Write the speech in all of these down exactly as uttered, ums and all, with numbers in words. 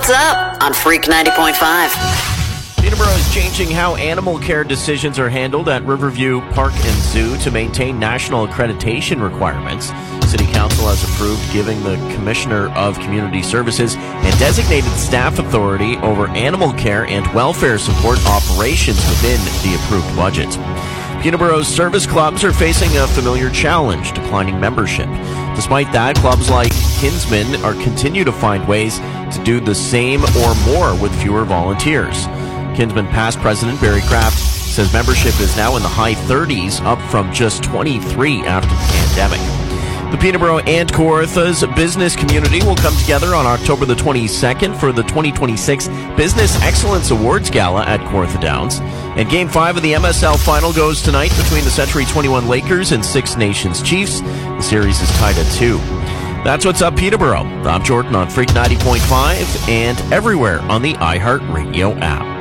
What's up on Freak ninety point five? Peterborough is changing how animal care decisions are handled at Riverview Park and Zoo to maintain national accreditation requirements. City Council has approved giving the Commissioner of Community Services and designated staff authority over animal care and welfare support operations within the approved budget. Peterborough's service clubs are facing a familiar challenge, declining membership. Despite that, clubs like Kinsman are continue to find ways to do the same or more with fewer volunteers. Kinsman past president Barry Kraft says membership is now in the high thirties, up from just twenty-three after the pandemic. The Peterborough and Kawartha's business community will come together on October the twenty-second for the twenty twenty-six Business Excellence Awards Gala at Kawartha Downs. And Game five of the M S L Final goes tonight between the Century twenty-one Lakers and Six Nations Chiefs. The series is tied at two. That's what's up, Peterborough. I'm Jordan on Freak ninety point five and everywhere on the iHeartRadio app.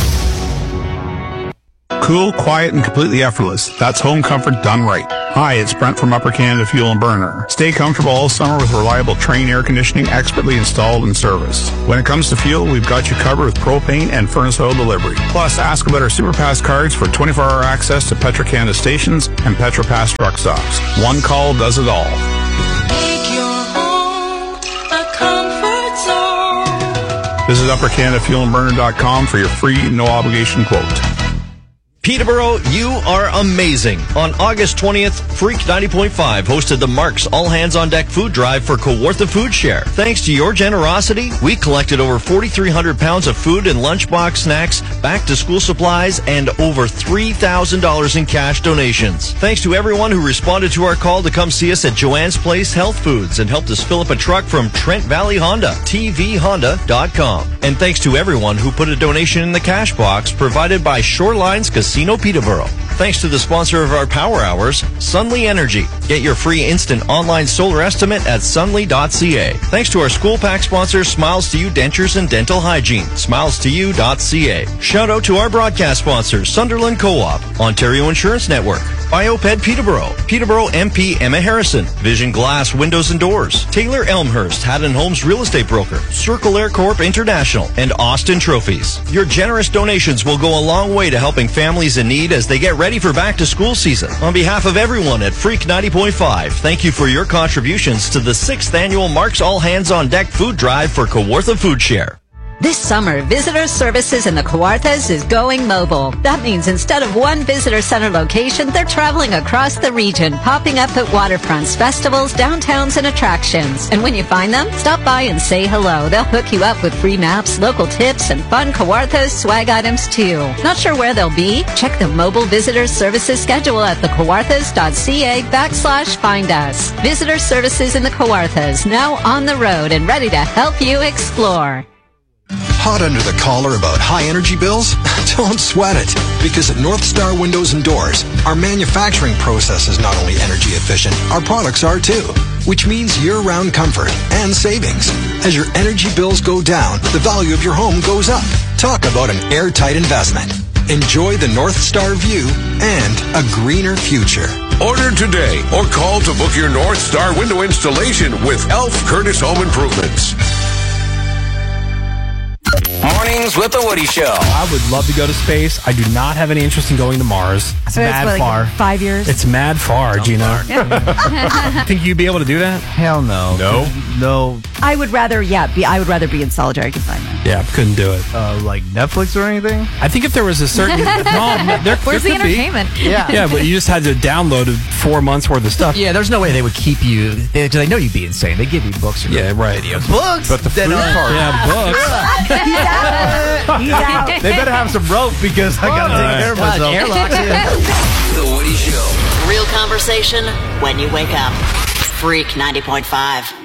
Cool, quiet, and completely effortless. That's home comfort done right. Hi, it's Brent from Upper Canada Fuel and Burner. Stay comfortable all summer with reliable Trane air conditioning expertly installed and serviced. When it comes to fuel, we've got you covered with propane and furnace oil delivery. Plus, ask about our SuperPass cards for twenty-four hour access to Petro-Canada stations and PetroPass truck stops. One call does it all. Make your home a comfort zone. Visit upper canada fuel and burner dot com for your free, no-obligation quote. Peterborough, you are amazing. On August twentieth, Freak ninety point five hosted the Mark's All Hands on Deck food drive for Kawartha Food Share. Thanks to your generosity, we collected over forty-three hundred pounds of food and lunchbox snacks, back-to-school supplies, and over three thousand dollars in cash donations. Thanks to everyone who responded to our call to come see us at Joanne's Place Health Foods and helped us fill up a truck from Trent Valley Honda, T V honda dot com. And thanks to everyone who put a donation in the cash box provided by Shorelines Casino Peterborough. Thanks to the sponsor of our Power Hours, Sunly Energy. Get your free instant online solar estimate at sunly dot c a. Thanks to our school pack sponsor, Smiles to You Dentures and Dental Hygiene, smiles to you dot c a. Shout out to our broadcast sponsors, Sunderland Co-op, Ontario Insurance Network, Bioped Peterborough, Peterborough M P Emma Harrison, Vision Glass Windows and Doors, Taylor Elmhurst, Haddon Homes Real Estate Broker, Circle Air Corp International, and Austin Trophies. Your generous donations will go a long way to helping families in need as they get ready for back-to-school season. On behalf of everyone at Freak ninety point five, thank you for your contributions to the sixth annual Mark's All Hands on Deck food drive for Kawartha Food Share. This summer, Visitor Services in the Kawarthas is going mobile. That means instead of one visitor center location, they're traveling across the region, popping up at waterfronts, festivals, downtowns, and attractions. And when you find them, stop by and say hello. They'll hook you up with free maps, local tips, and fun Kawarthas swag items too. Not sure where they'll be? Check the Mobile Visitor Services schedule at thecawarthas.ca backslash find us. Visitor Services in the Kawarthas, now on the road and ready to help you explore. Hot under the collar about high energy bills? Don't sweat it, because at North Star Windows and Doors, our manufacturing process is not only energy efficient, our products are too, which means year-round comfort and savings. As your energy bills go down, the value of your home goes up. Talk about an airtight investment. Enjoy the North Star view and a greener future. Order today or call to book your North Star window installation with Elf Curtis Home Improvements. Mornings with the Woody Show. I would love to go to space. I do not have any interest in going to Mars. It's so mad it's what, far. Like five years? It's mad far, Not Gina. Far. Yeah. Think you'd be able to do that? Hell no. No? No. I would rather, yeah, be. I would rather be in solitary confinement. Yeah, couldn't do it. Uh, like Netflix or anything? I think if there was a certain... no, there, Where's there the entertainment? Be. Yeah. Yeah, but you just had to download four months worth of stuff. Yeah, there's no way they would keep you... They, they know you'd be insane. They give you books. Or yeah, right. Videos. Books? But the food uh, part. Yeah, books. He's out. He's out. They better have some rope because I gotta take care of myself. Airlocks, yeah. The Woody Show. Real conversation when you wake up. Freak ninety point five.